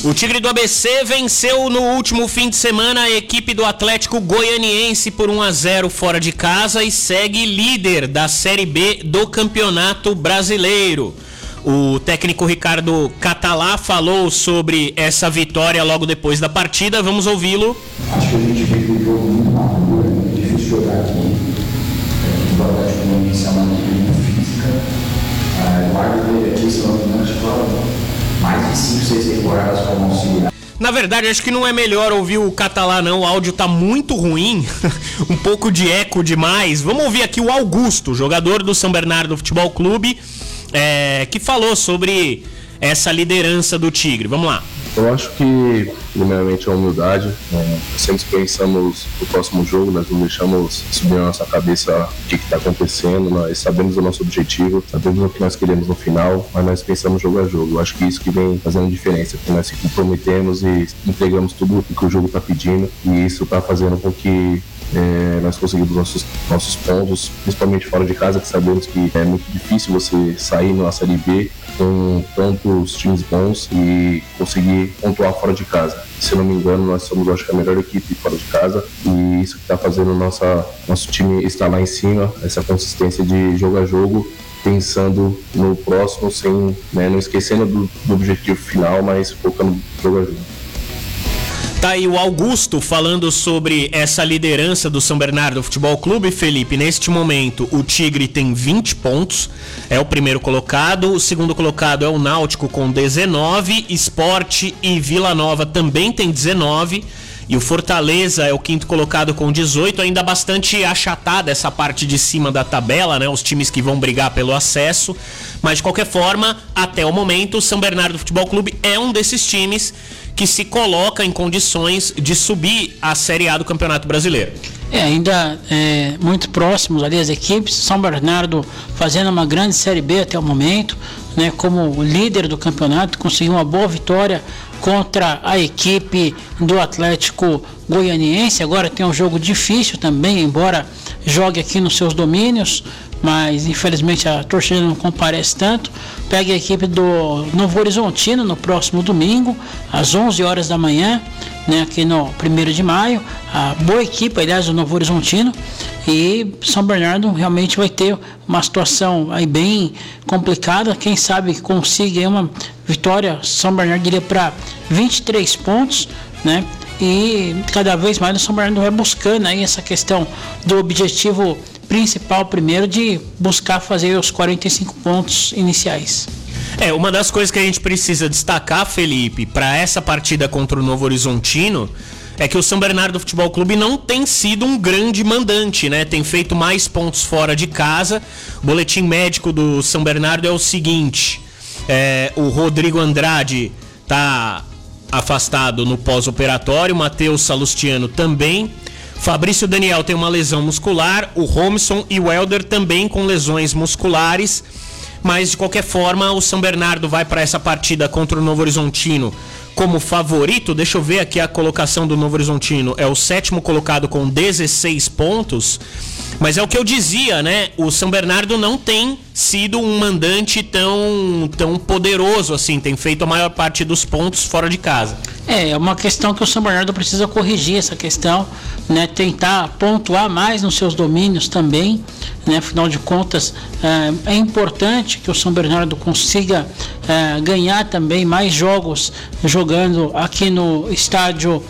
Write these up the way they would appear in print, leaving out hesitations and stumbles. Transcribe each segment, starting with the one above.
O Tigre do ABC venceu no último fim de semana a equipe do Atlético Goianiense por 1-0 fora de casa e segue líder da Série B do Campeonato Brasileiro. O técnico Ricardo Catalá falou sobre essa vitória logo depois da partida. Vamos ouvi-lo. Acho que a gente fez um jogo muito maduro, é muito difícil jogar aqui. O Atlético Goianiense é uma equipe muito física. O árbitro dele aqui, se não me engano, mais de 5, 6 temporadas como auxiliar. Na verdade, acho que não é melhor ouvir o Catalá, não. O áudio tá muito ruim, um pouco de eco demais. Vamos ouvir aqui o Augusto, jogador do São Bernardo Futebol Clube, que falou sobre essa liderança do Tigre. Vamos lá. Eu acho que, primeiramente, a humildade. Sempre pensamos no próximo jogo, nós não deixamos subir na nossa cabeça o que está acontecendo, nós sabemos o nosso objetivo, sabemos o que nós queremos no final, mas nós pensamos jogo a jogo. Eu acho que isso que vem fazendo diferença, porque nós se comprometemos e entregamos tudo o que o jogo está pedindo, e isso está fazendo com que nós conseguimos nossos pontos, principalmente fora de casa, que sabemos que é muito difícil você sair na Série B com tantos times bons e conseguir pontuar fora de casa. Se não me engano, nós somos, acho que, a melhor equipe fora de casa, e isso que está fazendo nosso time estar lá em cima, essa consistência de jogo a jogo, pensando no próximo, sem, não esquecendo do objetivo final, mas focando no jogo a jogo. Tá aí o Augusto falando sobre essa liderança do São Bernardo Futebol Clube. Felipe, neste momento o Tigre tem 20 pontos, é o primeiro colocado. O segundo colocado é o Náutico com 19, Sport e Vila Nova também tem 19, e o Fortaleza é o quinto colocado com 18, ainda bastante achatada essa parte de cima da tabela, né? Os times que vão brigar pelo acesso, mas de qualquer forma, até o momento, o São Bernardo Futebol Clube é um desses times que se coloca em condições de subir a Série A do Campeonato Brasileiro. Ainda muito próximos ali as equipes. São Bernardo fazendo uma grande Série B até o momento, né, como líder do campeonato, conseguiu uma boa vitória contra a equipe do Atlético Goianiense. Agora tem um jogo difícil também, embora jogue aqui nos seus domínios, mas infelizmente a torcida não comparece tanto. Pega a equipe do Novo Horizontino no próximo domingo, às 11 horas da manhã, né, aqui no 1º de maio. A boa equipe, aliás, do Novo Horizontino. E São Bernardo realmente vai ter uma situação aí bem complicada. Quem sabe consiga uma vitória. São Bernardo iria para 23 pontos, né? E cada vez mais o São Bernardo vai buscando aí essa questão do objetivo principal primeiro, de buscar fazer os 45 pontos iniciais. Uma das coisas que a gente precisa destacar, Felipe, para essa partida contra o Novo Horizontino, é que o São Bernardo Futebol Clube não tem sido um grande mandante, né? Tem feito mais pontos fora de casa. O boletim médico do São Bernardo é o seguinte: o Rodrigo Andrade tá afastado no pós-operatório, Matheus Salustiano também, Fabrício Daniel tem uma lesão muscular, o Romson e o Helder também com lesões musculares. Mas de qualquer forma, o São Bernardo vai para essa partida contra o Novo Horizontino como favorito. Deixa eu ver aqui a colocação do Novo Horizontino. É o 7º colocado com 16 pontos. Mas é o que eu dizia, né? O São Bernardo não tem sido um mandante tão poderoso assim. Tem feito a maior parte dos pontos fora de casa. É uma questão que o São Bernardo precisa corrigir, essa questão, né? Tentar pontuar mais nos seus domínios também, né? Afinal de contas, é importante que o São Bernardo consiga ganhar também mais jogos jogando aqui no estádio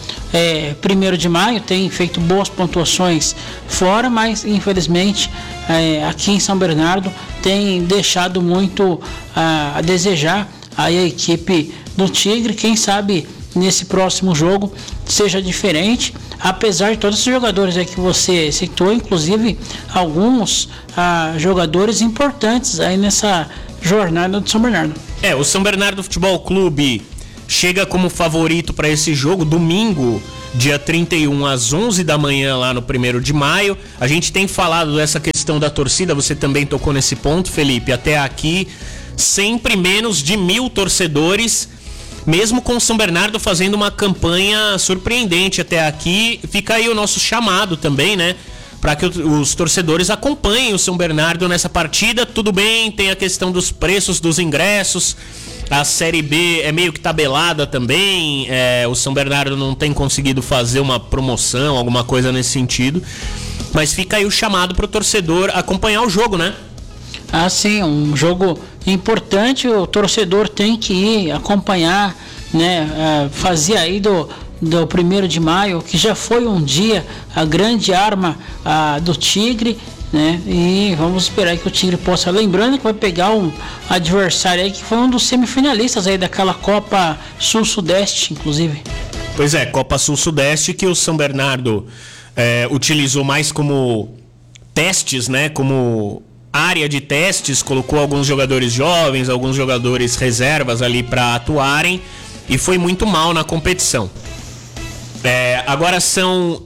1º de maio. Tem feito boas pontuações fora, mas infelizmente aqui em São Bernardo tem deixado muito a desejar aí a equipe do Tigre. Quem sabe nesse próximo jogo seja diferente, apesar de todos os jogadores aí que você citou, inclusive alguns jogadores importantes aí nessa jornada do São Bernardo. O São Bernardo Futebol Clube chega como favorito para esse jogo domingo, dia 31 às 11 da manhã lá no 1º de maio. A gente tem falado dessa questão da torcida, você também tocou nesse ponto, Felipe. Até aqui sempre menos de 1.000 torcedores, mesmo com o São Bernardo fazendo uma campanha surpreendente até aqui. Fica aí o nosso chamado também, né, para que os torcedores acompanhem o São Bernardo nessa partida. Tudo bem, tem a questão dos preços dos ingressos, A Série B é meio que tabelada também, o São Bernardo não tem conseguido fazer uma promoção, alguma coisa nesse sentido. Mas fica aí o chamado para o torcedor acompanhar o jogo, né? Ah, sim, um jogo importante, o torcedor tem que ir acompanhar, né? Fazer aí do 1º de maio, que já foi um dia a grande arma do Tigre, né? E vamos esperar que o Tigre possa, lembrando que vai pegar um adversário aí que foi um dos semifinalistas aí daquela Copa Sul-Sudeste, inclusive. Pois é, Copa Sul-Sudeste que o São Bernardo utilizou mais como testes, né? Como área de testes, colocou alguns jogadores jovens, alguns jogadores reservas ali para atuarem e foi muito mal na competição. Agora são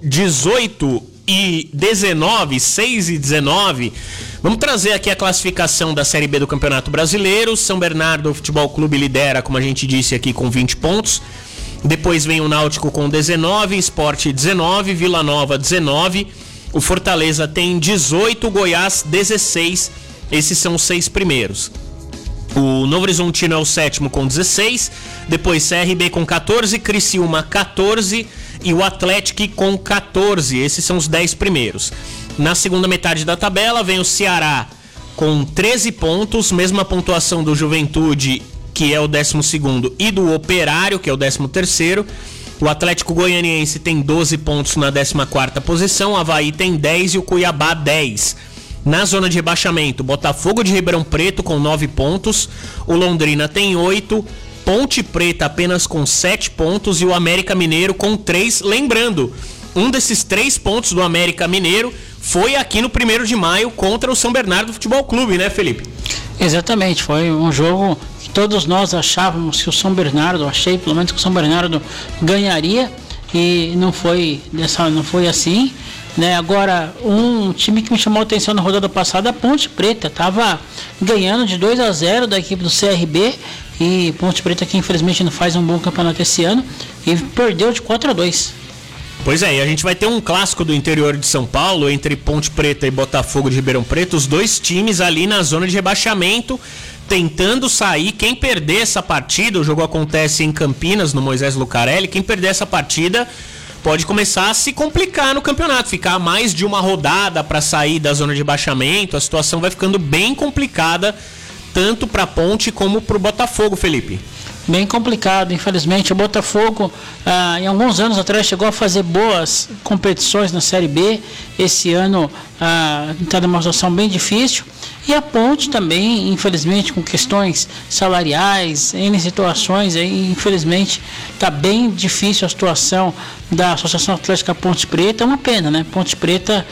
18h19, 6h19. Vamos trazer aqui a classificação da Série B do Campeonato Brasileiro. São Bernardo Futebol Clube lidera, como a gente disse aqui, com 20 pontos. Depois vem o Náutico com 19, Sport 19, Vila Nova 19. O Fortaleza tem 18, Goiás 16. Esses são os 6 primeiros. O Novo Horizontino é o 7º com 16. Depois CRB com 14, Criciúma 14 e o Atlético com 14. Esses são os 10 primeiros. Na segunda metade da tabela vem o Ceará com 13 pontos, mesma pontuação do Juventude, que é o 12º, e do Operário, que é o 13º. O Atlético Goianiense tem 12 pontos na 14ª posição, o Avaí tem 10 e o Cuiabá 10. Na zona de rebaixamento, Botafogo de Ribeirão Preto com 9 pontos, o Londrina tem 8, Ponte Preta apenas com 7 pontos e o América Mineiro com 3. Lembrando, um desses 3 pontos do América Mineiro foi aqui no 1º de maio contra o São Bernardo Futebol Clube, né, Felipe? Exatamente, foi um jogo que todos nós achávamos que o São Bernardo, achei pelo menos que o São Bernardo ganharia e não foi assim, né? Agora, um time que me chamou a atenção na rodada passada, a Ponte Preta, estava ganhando de 2-0 da equipe do CRB e Ponte Preta que infelizmente não faz um bom campeonato esse ano e perdeu de 4-2. Pois é, e a gente vai ter um clássico do interior de São Paulo entre Ponte Preta e Botafogo de Ribeirão Preto, os dois times ali na zona de rebaixamento, tentando sair. Quem perder essa partida, o jogo acontece em Campinas, no Moisés Lucarelli, quem perder essa partida pode começar a se complicar no campeonato, ficar mais de uma rodada para sair da zona de rebaixamento, a situação vai ficando bem complicada, tanto para a Ponte como para o Botafogo, Felipe. Bem complicado, infelizmente. O Botafogo, em alguns anos atrás, chegou a fazer boas competições na Série B. Esse ano está numa situação bem difícil. E a Ponte também, infelizmente, com questões salariais, em situações, aí, infelizmente, está bem difícil a situação da Associação Atlética Ponte Preta. É uma pena, né? Ponte Preta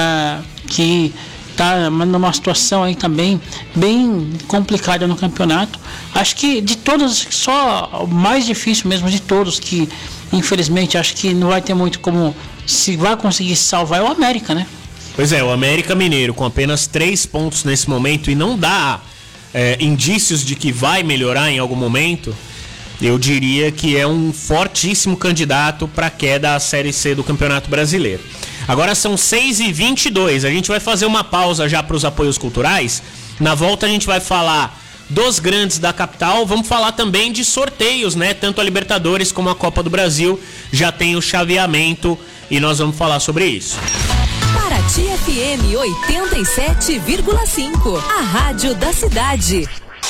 que está numa situação aí também bem complicada no campeonato. Acho que de todos, só o mais difícil mesmo de todos, que infelizmente acho que não vai ter muito como se vai conseguir salvar, é o América, né? Pois é, o América Mineiro com apenas 3 pontos nesse momento e não dá indícios de que vai melhorar em algum momento. Eu diria que é um fortíssimo candidato para a queda à Série C do Campeonato Brasileiro. Agora são 6h22, a gente vai fazer uma pausa já para os apoios culturais. Na volta a gente vai falar dos grandes da capital, vamos falar também de sorteios, né? Tanto a Libertadores como a Copa do Brasil já tem o chaveamento e nós vamos falar sobre isso. Paraty FM 87,5, a rádio da cidade.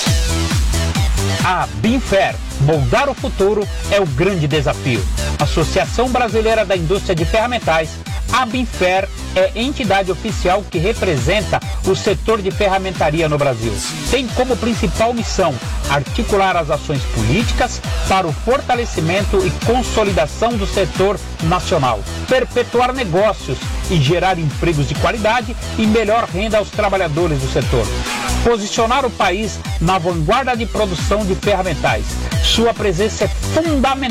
A Binfer, moldar o futuro é o grande desafio. Associação Brasileira da Indústria de Ferramentais, a Binfer é entidade oficial que representa o setor de ferramentaria no Brasil. Tem como principal missão articular as ações políticas para o fortalecimento e consolidação do setor nacional, perpetuar negócios e gerar empregos de qualidade e melhor renda aos trabalhadores do setor. Posicionar o país na vanguarda de produção de ferramentais. Sua presença é fundamental